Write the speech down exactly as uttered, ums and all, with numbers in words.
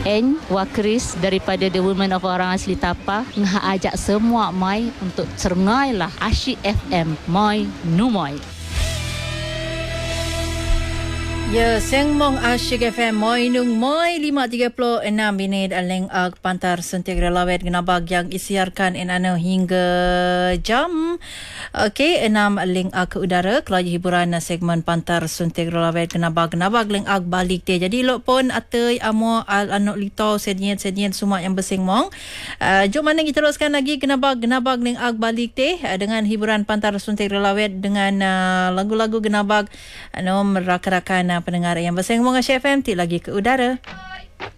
N Wakris daripada The Women of Orang Asli Tapa ngah ajak semua mai untuk serengai lah Asyik F M Moi Numoy. Ya, Sengmong Asyik F M Moi Nung Moi lima tiga puluh enam minit aleng ag pantar suntik relawet genabag yang isiarkan enano hingga jam okey enam leng ag ke udara kelaju hiburan segmen pantar suntik relawet genabag genabag leng ag balik te. Jadi lok pun atei amo al anok litau sedien sedien semua yang bersengmong. Uh, jom mana kita teruskan lagi genabag genabag leng ag balik te uh, dengan hiburan pantar suntik relawet dengan uh, lagu-lagu genabag ano uh, rakan-rakan uh, pendengar yang bersengmong Asyik F M ti lagi ke udara.